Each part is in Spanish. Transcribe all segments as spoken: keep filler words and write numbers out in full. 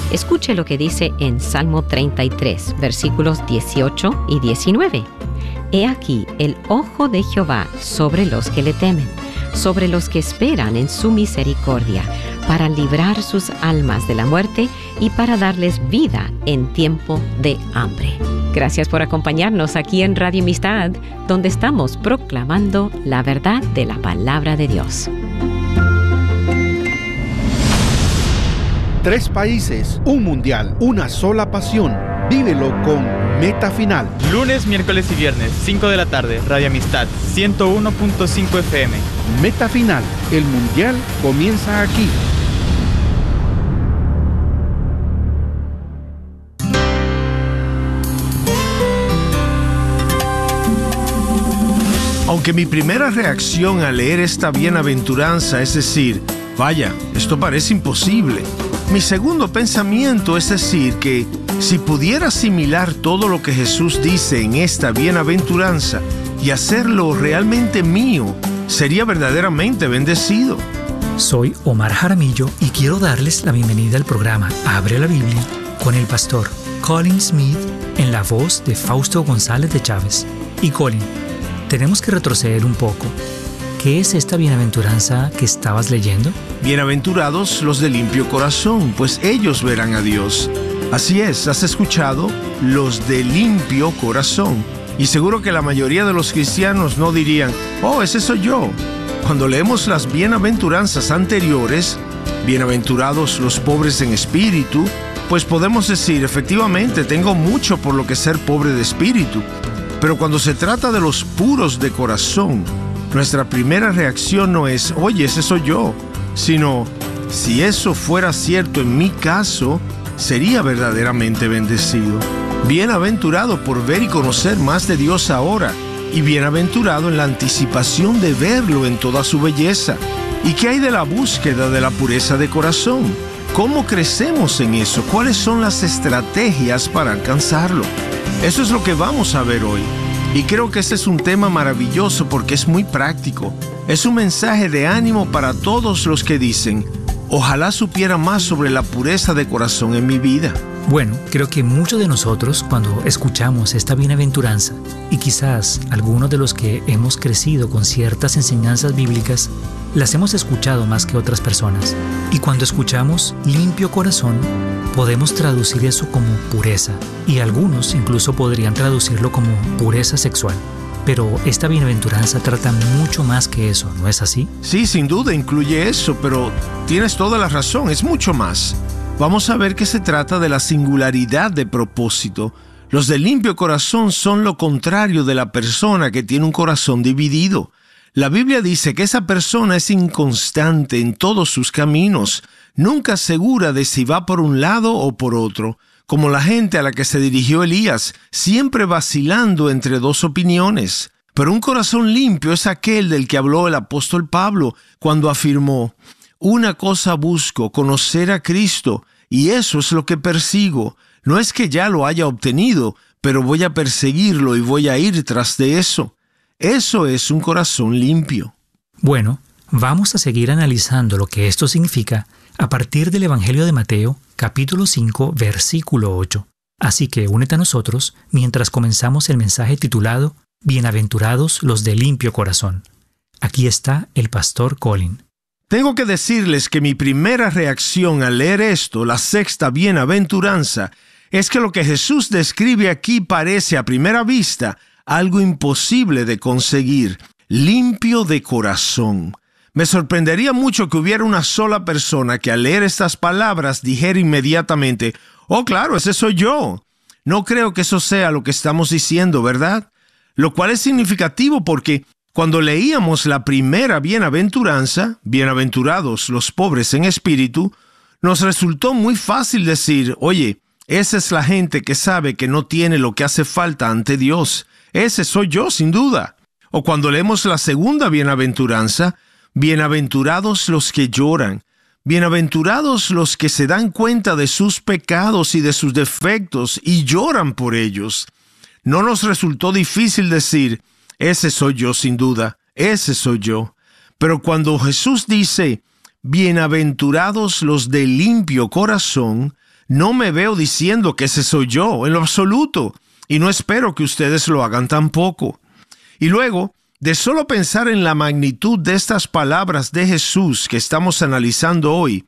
Escuche lo que dice en Salmo treinta y tres, versículos dieciocho y diecinueve. He aquí el ojo de Jehová sobre los que le temen, sobre los que esperan en su misericordia, para librar sus almas de la muerte y para darles vida en tiempo de hambre. Gracias por acompañarnos aquí en Radio Amistad, donde estamos proclamando la verdad de la palabra de Dios. Tres países, un mundial, una sola pasión. Vívelo con Meta Final. Lunes, miércoles y viernes, cinco de la tarde, Radio Amistad, ciento uno punto cinco F M. Meta Final, el mundial comienza aquí. Aunque mi primera reacción al leer esta bienaventuranza es decir, vaya, esto parece imposible, mi segundo pensamiento es decir que si pudiera asimilar todo lo que Jesús dice en esta bienaventuranza y hacerlo realmente mío, sería verdaderamente bendecido. Soy Omar Jaramillo y quiero darles la bienvenida al programa Abre la Biblia con el pastor Colin Smith en la voz de Fausto González de Chávez. Y Colin, tenemos que retroceder un poco. ¿Qué es esta bienaventuranza que estabas leyendo? Bienaventurados los de limpio corazón, pues ellos verán a Dios. Así es, has escuchado, los de limpio corazón. Y seguro que la mayoría de los cristianos no dirían, oh, ese soy yo. Cuando leemos las bienaventuranzas anteriores, bienaventurados los pobres en espíritu, pues podemos decir, efectivamente, tengo mucho por lo que ser pobre de espíritu. Pero cuando se trata de los puros de corazón, nuestra primera reacción no es, oye, ese soy yo, sino, si eso fuera cierto en mi caso, sería verdaderamente bendecido. Bienaventurado por ver y conocer más de Dios ahora, y bienaventurado en la anticipación de verlo en toda su belleza. ¿Y qué hay de la búsqueda de la pureza de corazón? ¿Cómo crecemos en eso? ¿Cuáles son las estrategias para alcanzarlo? Eso es lo que vamos a ver hoy. Y creo que este es un tema maravilloso porque es muy práctico. Es un mensaje de ánimo para todos los que dicen, ojalá supiera más sobre la pureza de corazón en mi vida. Bueno, creo que muchos de nosotros cuando escuchamos esta bienaventuranza, y quizás algunos de los que hemos crecido con ciertas enseñanzas bíblicas, las hemos escuchado más que otras personas. Y cuando escuchamos limpio corazón, podemos traducir eso como pureza, y algunos incluso podrían traducirlo como pureza sexual. Pero esta bienaventuranza trata mucho más que eso, ¿no es así? Sí, sin duda incluye eso, pero tienes toda la razón, es mucho más. Vamos a ver que se trata de la singularidad de propósito. Los de limpio corazón son lo contrario de la persona que tiene un corazón dividido. La Biblia dice que esa persona es inconstante en todos sus caminos, nunca segura de si va por un lado o por otro, como la gente a la que se dirigió Elías, siempre vacilando entre dos opiniones. Pero un corazón limpio es aquel del que habló el apóstol Pablo cuando afirmó, una cosa busco, conocer a Cristo, y eso es lo que persigo. No es que ya lo haya obtenido, pero voy a perseguirlo y voy a ir tras de eso. Eso es un corazón limpio. Bueno, vamos a seguir analizando lo que esto significa a partir del Evangelio de Mateo, capítulo cinco, versículo ocho. Así que únete a nosotros mientras comenzamos el mensaje titulado Bienaventurados los de limpio corazón. Aquí está el pastor Colin. Tengo que decirles que mi primera reacción al leer esto, la sexta bienaventuranza, es que lo que Jesús describe aquí parece a primera vista algo imposible de conseguir, limpio de corazón. Me sorprendería mucho que hubiera una sola persona que al leer estas palabras dijera inmediatamente, oh claro, ese soy yo. No creo que eso sea lo que estamos diciendo, ¿verdad? Lo cual es significativo porque cuando leíamos la primera bienaventuranza, bienaventurados los pobres en espíritu, nos resultó muy fácil decir, oye, esa es la gente que sabe que no tiene lo que hace falta ante Dios. Ese soy yo, sin duda. O cuando leemos la segunda bienaventuranza, bienaventurados los que lloran, bienaventurados los que se dan cuenta de sus pecados y de sus defectos y lloran por ellos. No nos resultó difícil decir, ese soy yo sin duda, ese soy yo. Pero cuando Jesús dice, bienaventurados los de limpio corazón, No me veo diciendo que ese soy yo, en lo absoluto, y no espero que ustedes lo hagan tampoco. Y luego, de solo pensar en la magnitud de estas palabras de Jesús que estamos analizando hoy,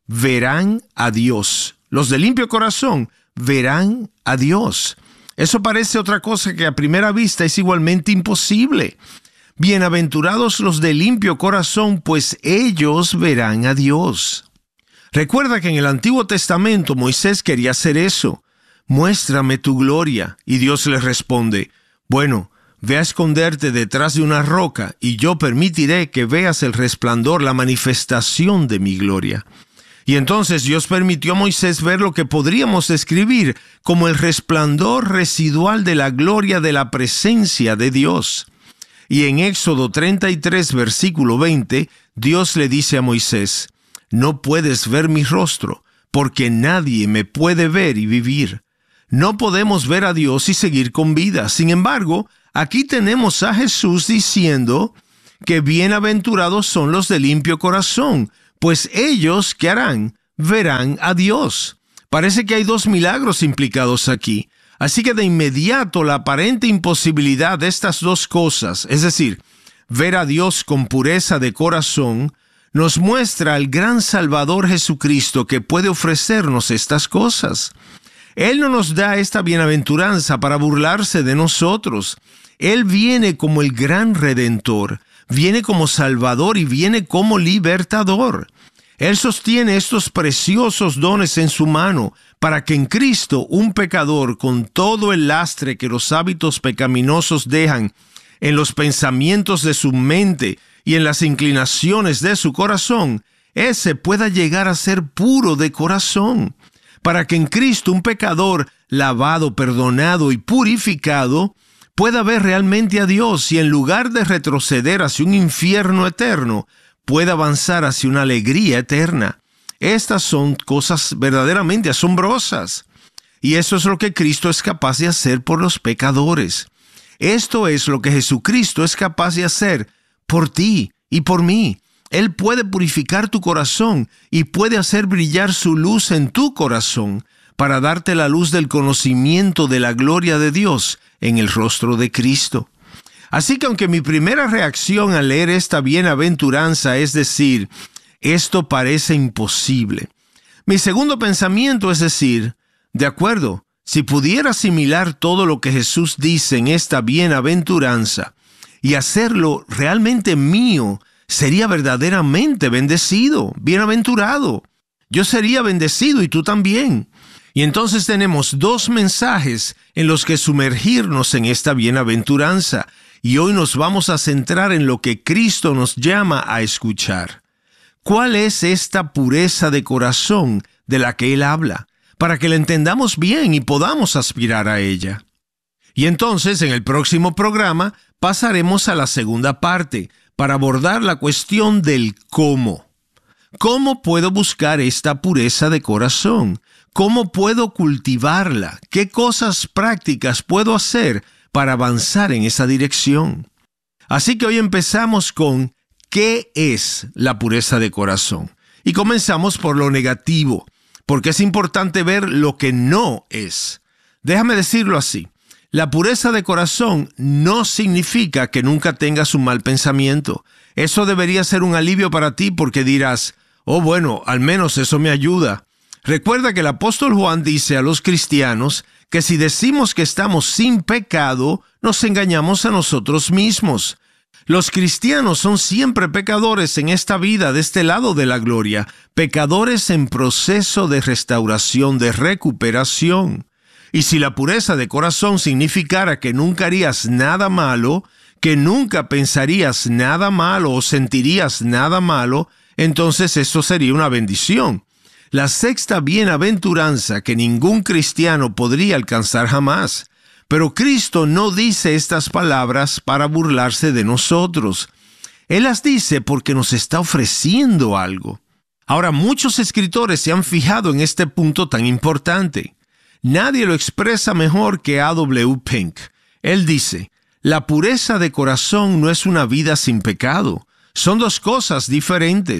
verán a Dios. Los de limpio corazón verán a Dios. Eso parece otra cosa que a primera vista es igualmente imposible. Bienaventurados los de limpio corazón, pues ellos verán a Dios. Recuerda que en el Antiguo Testamento Moisés quería hacer eso. Muéstrame tu gloria. Y Dios le responde, bueno, ve a esconderte detrás de una roca y yo permitiré que veas el resplandor, la manifestación de mi gloria. Y entonces Dios permitió a Moisés ver lo que podríamos describir como el resplandor residual de la gloria de la presencia de Dios. Y en Éxodo treinta y tres, versículo veinte, Dios le dice a Moisés, no puedes ver mi rostro, porque nadie me puede ver y vivir. No podemos ver a Dios y seguir con vida. Sin embargo, aquí tenemos a Jesús diciendo que bienaventurados son los de limpio corazón, pues ellos, ¿qué harán? Verán a Dios. Parece que hay dos milagros implicados aquí. Así que de inmediato la aparente imposibilidad de estas dos cosas, es decir, ver a Dios con pureza de corazón, nos muestra al gran Salvador Jesucristo que puede ofrecernos estas cosas. Él no nos da esta bienaventuranza para burlarse de nosotros. Él viene como el gran Redentor, viene como Salvador y viene como Libertador. Él sostiene estos preciosos dones en su mano para que en Cristo un pecador, con todo el lastre que los hábitos pecaminosos dejan en los pensamientos de su mente y en las inclinaciones de su corazón, ese pueda llegar a ser puro de corazón. Para que en Cristo un pecador lavado, perdonado y purificado pueda ver realmente a Dios y en lugar de retroceder hacia un infierno eterno, pueda avanzar hacia una alegría eterna. Estas son cosas verdaderamente asombrosas. Y eso es lo que Cristo es capaz de hacer por los pecadores. Esto es lo que Jesucristo es capaz de hacer por ti y por mí. Él puede purificar tu corazón y puede hacer brillar su luz en tu corazón para darte la luz del conocimiento de la gloria de Dios en el rostro de Cristo. Así que aunque mi primera reacción al leer esta bienaventuranza es decir, esto parece imposible, mi segundo pensamiento es decir, de acuerdo, si pudiera asimilar todo lo que Jesús dice en esta bienaventuranza y hacerlo realmente mío, sería verdaderamente bendecido, bienaventurado. Yo sería bendecido y tú también. Y entonces tenemos dos mensajes en los que sumergirnos en esta bienaventuranza. Y hoy nos vamos a centrar en lo que Cristo nos llama a escuchar. ¿Cuál es esta pureza de corazón de la que Él habla? Para que la entendamos bien y podamos aspirar a ella. Y entonces, en el próximo programa, pasaremos a la segunda parte, para abordar la cuestión del cómo. ¿Cómo puedo buscar esta pureza de corazón? ¿Cómo puedo cultivarla? ¿Qué cosas prácticas puedo hacer para avanzar en esa dirección? Así que hoy empezamos con ¿qué es la pureza de corazón? Y comenzamos por lo negativo, porque es importante ver lo que no es. Déjame decirlo así. La pureza de corazón no significa que nunca tengas un mal pensamiento. Eso debería ser un alivio para ti porque dirás, oh bueno, al menos eso me ayuda. Recuerda que el apóstol Juan dice a los cristianos que si decimos que estamos sin pecado, nos engañamos a nosotros mismos. Los cristianos son siempre pecadores en esta vida de este lado de la gloria, pecadores en proceso de restauración, de recuperación. Y si la pureza de corazón significara que nunca harías nada malo, que nunca pensarías nada malo o sentirías nada malo, entonces eso sería una bendición. La sexta bienaventuranza que ningún cristiano podría alcanzar jamás. Pero Cristo no dice estas palabras para burlarse de nosotros. Él las dice porque nos está ofreciendo algo. Ahora, muchos escritores se han fijado en este punto tan importante. Nadie lo expresa mejor que A W Pink. Él dice, la pureza de corazón no es una vida sin pecado. Son dos cosas diferentes.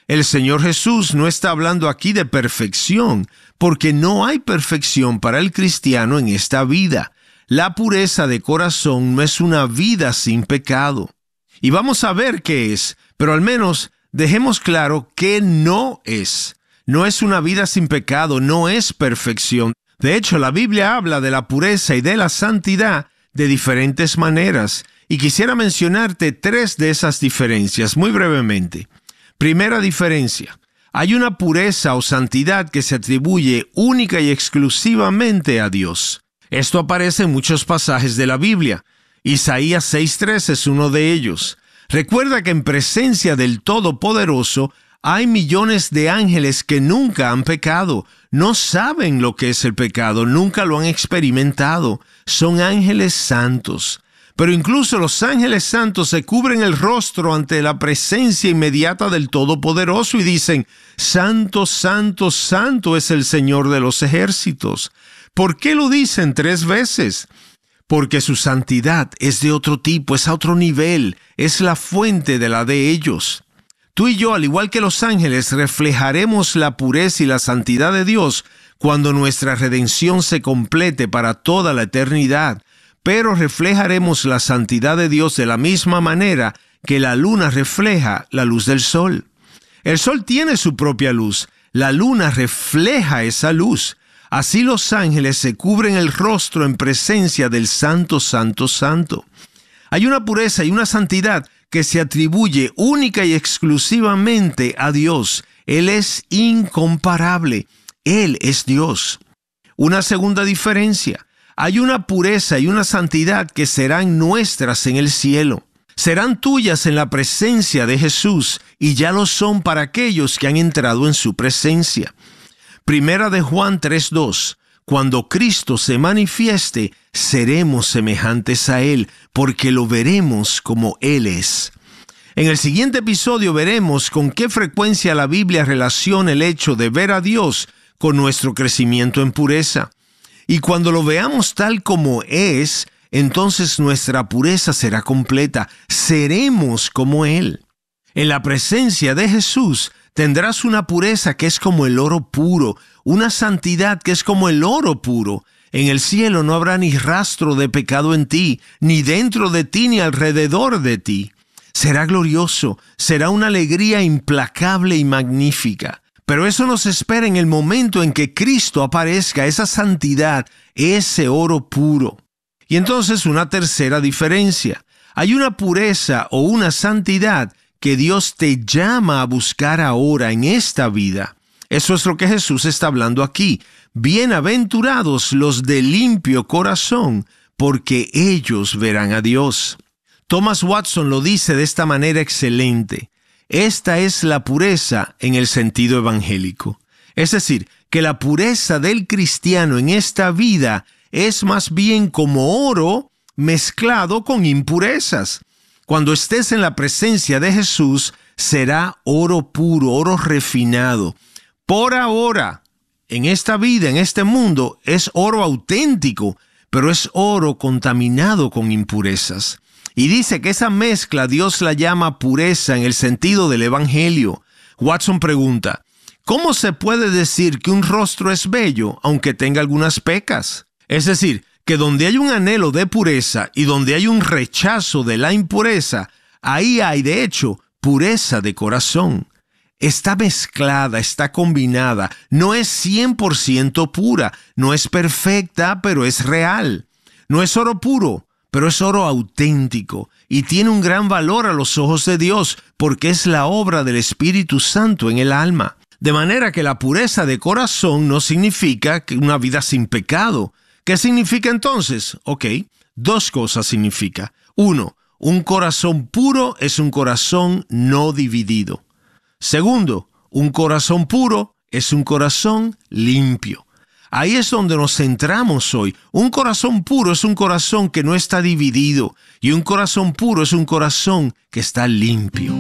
El Señor Jesús no está hablando aquí de perfección, porque no hay perfección para el cristiano en esta vida. La pureza de corazón no es una vida sin pecado. Y vamos a ver qué es, pero al menos dejemos claro qué no es. No es una vida sin pecado, no es perfección. De hecho, la Biblia habla de la pureza y de la santidad de diferentes maneras, y quisiera mencionarte tres de esas diferencias muy brevemente. Primera diferencia: hay una pureza o santidad que se atribuye única y exclusivamente a Dios. Esto aparece en muchos pasajes de la Biblia. Isaías seis tres es uno de ellos. Recuerda que en presencia del Todopoderoso hay millones de ángeles que nunca han pecado, no saben lo que es el pecado, nunca lo han experimentado. Son ángeles santos. Pero incluso los ángeles santos se cubren el rostro ante la presencia inmediata del Todopoderoso y dicen: Santo, santo, santo es el Señor de los ejércitos. ¿Por qué lo dicen tres veces? Porque su santidad es de otro tipo, es a otro nivel, es la fuente de la de ellos. Tú y yo, al igual que los ángeles, reflejaremos la pureza y la santidad de Dios cuando nuestra redención se complete para toda la eternidad, pero reflejaremos la santidad de Dios de la misma manera que la luna refleja la luz del sol. El sol tiene su propia luz, la luna refleja esa luz. Así los ángeles se cubren el rostro en presencia del Santo, Santo, Santo. Hay una pureza y una santidad que se atribuye única y exclusivamente a Dios. Él es incomparable. Él es Dios. Una segunda diferencia: hay una pureza y una santidad que serán nuestras en el cielo. Serán tuyas en la presencia de Jesús, y ya lo son para aquellos que han entrado en su presencia. Primera de Juan tres dos. Cuando Cristo se manifieste, seremos semejantes a Él, porque lo veremos como Él es. En el siguiente episodio veremos con qué frecuencia la Biblia relaciona el hecho de ver a Dios con nuestro crecimiento en pureza. Y cuando lo veamos tal como es, entonces nuestra pureza será completa. Seremos como Él. En la presencia de Jesús tendrás una pureza que es como el oro puro, una santidad que es como el oro puro. En el cielo no habrá ni rastro de pecado en ti, ni dentro de ti, ni alrededor de ti. Será glorioso, será una alegría implacable y magnífica. Pero eso nos espera en el momento en que Cristo aparezca, esa santidad, ese oro puro. Y entonces una tercera diferencia: hay una pureza o una santidad que Dios te llama a buscar ahora en esta vida. Eso es lo que Jesús está hablando aquí. Bienaventurados los de limpio corazón, porque ellos verán a Dios. Thomas Watson lo dice de esta manera excelente: esta es la pureza en el sentido evangélico. Es decir, que la pureza del cristiano en esta vida es más bien como oro mezclado con impurezas. Cuando estés en la presencia de Jesús, será oro puro, oro refinado. Por ahora, en esta vida, en este mundo, es oro auténtico, pero es oro contaminado con impurezas. Y dice que esa mezcla Dios la llama pureza en el sentido del Evangelio. Watson pregunta: ¿cómo se puede decir que un rostro es bello aunque tenga algunas pecas? Es decir, que donde hay un anhelo de pureza y donde hay un rechazo de la impureza, ahí hay de hecho pureza de corazón. Está mezclada, está combinada, no es cien por ciento pura, no es perfecta, pero es real. No es oro puro, pero es oro auténtico y tiene un gran valor a los ojos de Dios porque es la obra del Espíritu Santo en el alma. De manera que la pureza de corazón no significa que una vida sin pecado. ¿Qué significa entonces? Ok, dos cosas significa. Uno, un corazón puro es un corazón no dividido. Segundo, un corazón puro es un corazón limpio. Ahí es donde nos centramos hoy. Un corazón puro es un corazón que no está dividido, y un corazón puro es un corazón que está limpio.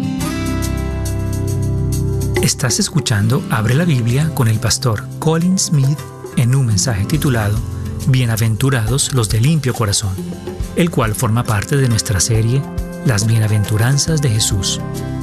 Estás escuchando Abre la Biblia con el pastor Colin Smith en un mensaje titulado Bienaventurados los de limpio corazón, el cual forma parte de nuestra serie Las Bienaventuranzas de Jesús.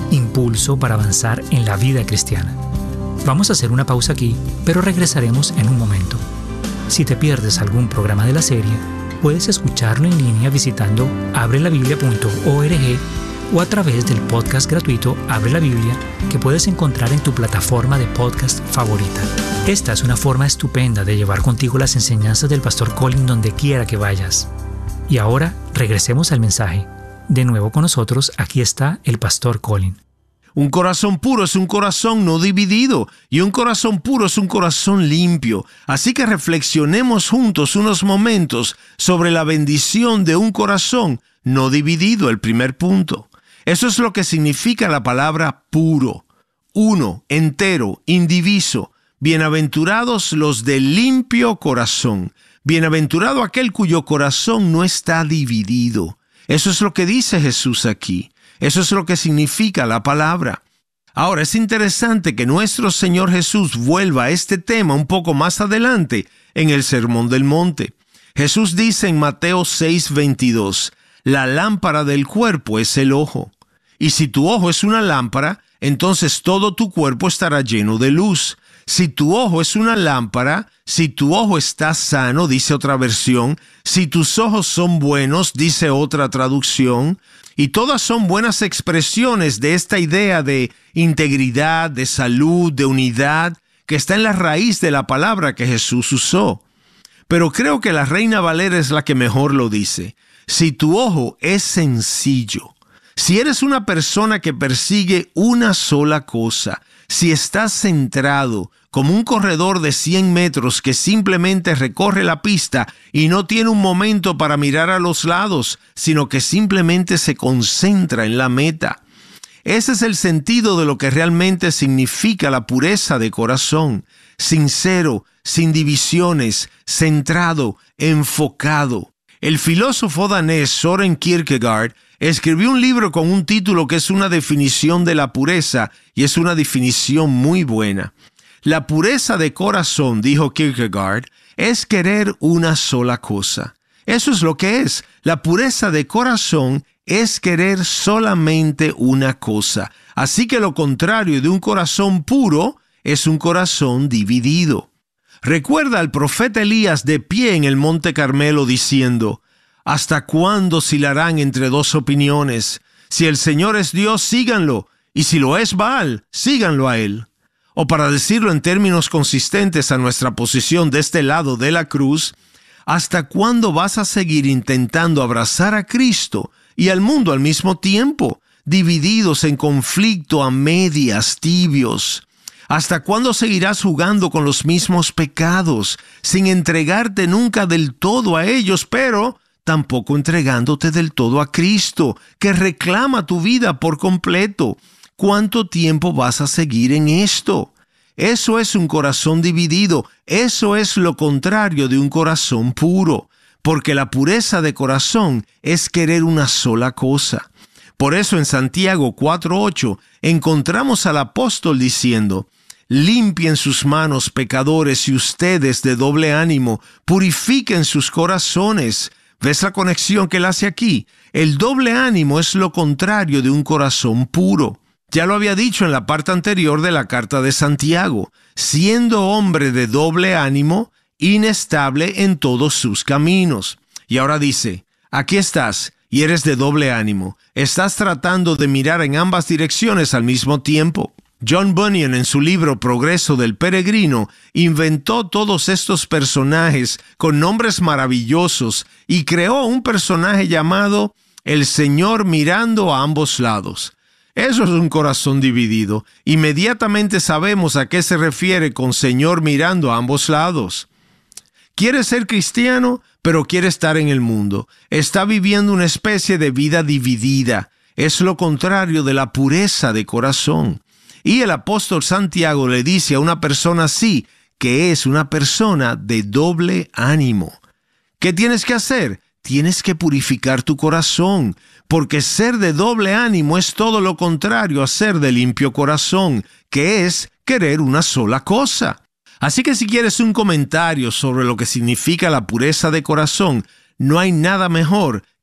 impulso para avanzar en la vida cristiana. Vamos a hacer una pausa aquí, pero regresaremos en un momento. Si te pierdes algún programa de la serie, puedes escucharlo en línea visitando abre la biblia punto org o a través del podcast gratuito Abre la Biblia que puedes encontrar en tu plataforma de podcast favorita. Esta es una forma estupenda de llevar contigo las enseñanzas del Pastor Colin donde quiera que vayas. Y ahora regresemos al mensaje. De nuevo con nosotros, aquí está el Pastor Colin. Un corazón puro es un corazón no dividido, y un corazón puro es un corazón limpio. Así que reflexionemos juntos unos momentos sobre la bendición de un corazón no dividido, el primer punto. Eso es lo que significa la palabra puro. Uno, entero, indiviso. Bienaventurados los de limpio corazón. Bienaventurado aquel cuyo corazón no está dividido. Eso es lo que dice Jesús aquí. Eso es lo que significa la palabra. Ahora, es interesante que nuestro Señor Jesús vuelva a este tema un poco más adelante en el Sermón del Monte. Jesús dice en Mateo seis veintidós, la lámpara del cuerpo es el ojo. Y si tu ojo es una lámpara, entonces todo tu cuerpo estará lleno de luz. Si tu ojo es una lámpara, si tu ojo está sano, dice otra versión, si tus ojos son buenos, dice otra traducción, y todas son buenas expresiones de esta idea de integridad, de salud, de unidad, que está en la raíz de la palabra que Jesús usó. Pero creo que la Reina Valera es la que mejor lo dice. Si tu ojo es sencillo, si eres una persona que persigue una sola cosa, si estás centrado como un corredor de cien metros que simplemente recorre la pista y no tiene un momento para mirar a los lados, sino que simplemente se concentra en la meta. Ese es el sentido de lo que realmente significa la pureza de corazón. Sincero, sin divisiones, centrado, enfocado. El filósofo danés Søren Kierkegaard escribió un libro con un título que es una definición de la pureza, y es una definición muy buena. La pureza de corazón, dijo Kierkegaard, es querer una sola cosa. Eso es lo que es. La pureza de corazón es querer solamente una cosa. Así que lo contrario de un corazón puro es un corazón dividido. Recuerda al profeta Elías de pie en el Monte Carmelo diciendo, ¿hasta cuándo oscilarán entre dos opiniones? Si el Señor es Dios, síganlo, y si lo es Baal, síganlo a él. O para decirlo en términos consistentes a nuestra posición de este lado de la cruz, ¿hasta cuándo vas a seguir intentando abrazar a Cristo y al mundo al mismo tiempo, divididos en conflicto a medias, tibios? ¿Hasta cuándo seguirás jugando con los mismos pecados, sin entregarte nunca del todo a ellos, pero tampoco entregándote del todo a Cristo, que reclama tu vida por completo? ¿Cuánto tiempo vas a seguir en esto? Eso es un corazón dividido. Eso es lo contrario de un corazón puro, porque la pureza de corazón es querer una sola cosa. Por eso en Santiago cuatro ocho encontramos al apóstol diciendo, limpien sus manos, pecadores, y ustedes de doble ánimo, purifiquen sus corazones. ¿Ves la conexión que él hace aquí? El doble ánimo es lo contrario de un corazón puro. Ya lo había dicho en la parte anterior de la carta de Santiago, siendo hombre de doble ánimo, inestable en todos sus caminos. Y ahora dice, aquí estás y eres de doble ánimo. Estás tratando de mirar en ambas direcciones al mismo tiempo. John Bunyan, en su libro Progreso del Peregrino, inventó todos estos personajes con nombres maravillosos y creó un personaje llamado El Señor mirando a ambos lados. Eso es un corazón dividido. Inmediatamente sabemos a qué se refiere con Señor mirando a ambos lados. Quiere ser cristiano, pero quiere estar en el mundo. Está viviendo una especie de vida dividida. Es lo contrario de la pureza de corazón. Y el apóstol Santiago le dice a una persona así, que es una persona de doble ánimo. ¿Qué tienes que hacer? Tienes que purificar tu corazón, porque ser de doble ánimo es todo lo contrario a ser de limpio corazón, que es querer una sola cosa. Así que si quieres un comentario sobre lo que significa la pureza de corazón, no hay nada mejor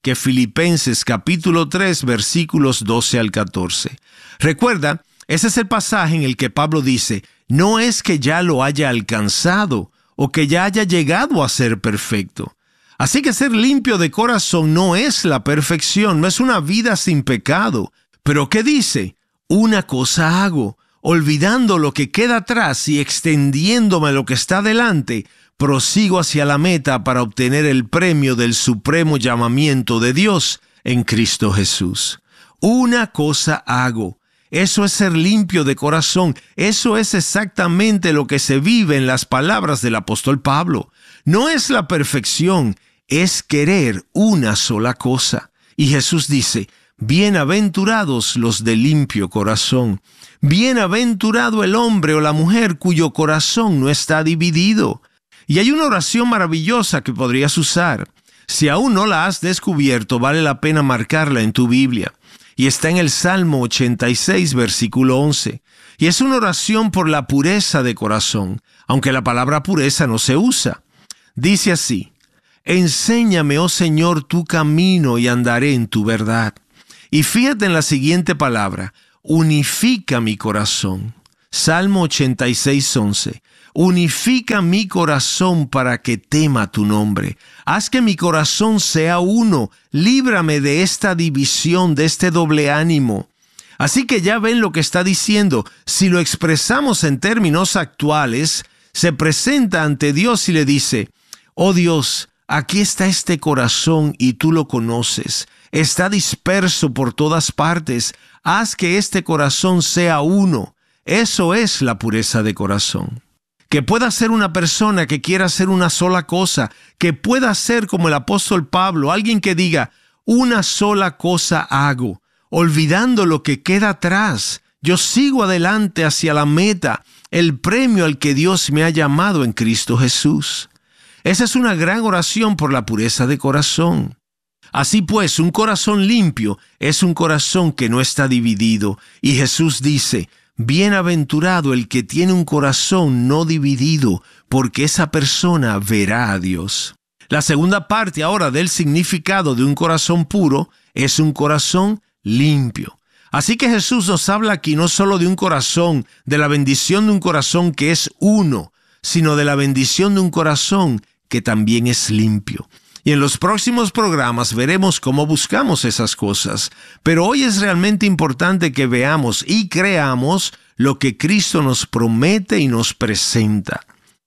que Filipenses capítulo tres, versículos doce al catorce. Recuerda, ese es el pasaje en el que Pablo dice, no es que ya lo haya alcanzado o que ya haya llegado a ser perfecto. Así que ser limpio de corazón no es la perfección, no es una vida sin pecado. Pero ¿qué dice? Una cosa hago, olvidando lo que queda atrás y extendiéndome a lo que está delante, prosigo hacia la meta para obtener el premio del supremo llamamiento de Dios en Cristo Jesús. Una cosa hago. Eso es ser limpio de corazón. Eso es exactamente lo que se vive en las palabras del apóstol Pablo. No es la perfección, es querer una sola cosa. Y Jesús dice, bienaventurados los de limpio corazón. Bienaventurado el hombre o la mujer cuyo corazón no está dividido. Y hay una oración maravillosa que podrías usar. Si aún no la has descubierto, vale la pena marcarla en tu Biblia. Y está en el Salmo ochenta y seis, versículo once. Y es una oración por la pureza de corazón, aunque la palabra pureza no se usa. Dice así, enséñame, oh Señor, tu camino y andaré en tu verdad. Y fíjate en la siguiente palabra, unifica mi corazón. Salmo ochenta y seis, once. Unifica mi corazón para que tema tu nombre. Haz que mi corazón sea uno. Líbrame de esta división, de este doble ánimo. Así que ya ven lo que está diciendo. Si lo expresamos en términos actuales, se presenta ante Dios y le dice, oh Dios, aquí está este corazón y tú lo conoces. Está disperso por todas partes. Haz que este corazón sea uno. Eso es la pureza de corazón. Que pueda ser una persona que quiera hacer una sola cosa, que pueda ser como el apóstol Pablo, alguien que diga, una sola cosa hago, olvidando lo que queda atrás. Yo sigo adelante hacia la meta, el premio al que Dios me ha llamado en Cristo Jesús. Esa es una gran oración por la pureza de corazón. Así pues, un corazón limpio es un corazón que no está dividido. Y Jesús dice, bienaventurado el que tiene un corazón no dividido, porque esa persona verá a Dios. La segunda parte ahora del significado de un corazón puro es un corazón limpio. Así que Jesús nos habla aquí no solo de un corazón, de la bendición de un corazón que es uno, sino de la bendición de un corazón que también es limpio. Y en los próximos programas veremos cómo buscamos esas cosas. Pero hoy es realmente importante que veamos y creamos lo que Cristo nos promete y nos presenta.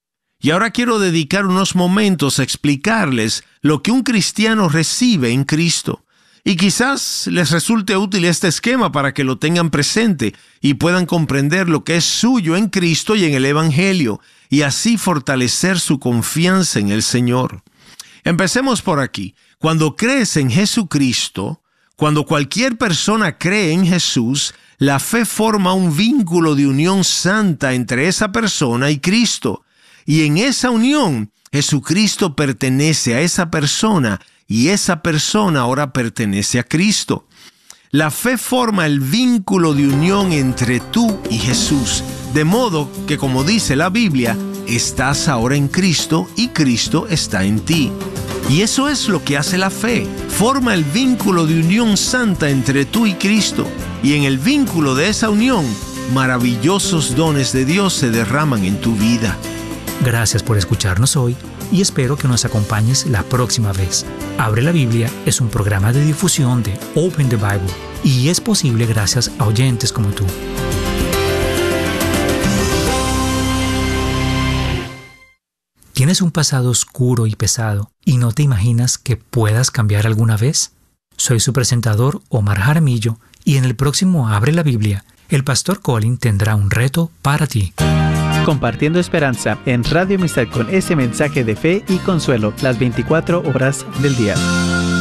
Y ahora quiero dedicar unos momentos a explicarles lo que un cristiano recibe en Cristo. Y quizás les resulte útil este esquema para que lo tengan presente y puedan comprender lo que es suyo en Cristo y en el Evangelio, y así fortalecer su confianza en el Señor. Empecemos por aquí. Cuando crees en Jesucristo, cuando cualquier persona cree en Jesús, la fe forma un vínculo de unión santa entre esa persona y Cristo. Y en esa unión, Jesucristo pertenece a esa persona y esa persona ahora pertenece a Cristo. La fe forma el vínculo de unión entre tú y Jesús, de modo que, como dice la Biblia, estás ahora en Cristo y Cristo está en ti. Y eso es lo que hace la fe. Forma el vínculo de unión santa entre tú y Cristo. Y en el vínculo de esa unión, maravillosos dones de Dios se derraman en tu vida. Gracias por escucharnos hoy y espero que nos acompañes la próxima vez. Abre la Biblia es un programa de difusión de Open the Bible y es posible gracias a oyentes como tú. ¿Tienes un pasado oscuro y pesado y no te imaginas que puedas cambiar alguna vez? Soy su presentador Omar Jaramillo y en el próximo Abre la Biblia, el pastor Colin tendrá un reto para ti. Compartiendo esperanza en Radio Amistad con ese mensaje de fe y consuelo las veinticuatro horas del día.